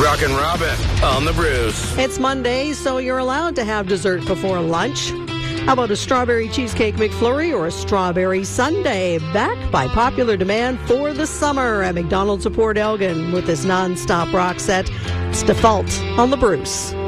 Rockin' Robin on the Bruce. It's Monday, so you're allowed to have dessert before lunch. How about a strawberry cheesecake McFlurry or a strawberry sundae? Back by popular demand for the summer at McDonald's of Port Elgin with this non-stop rock set. It's Default on the Bruce.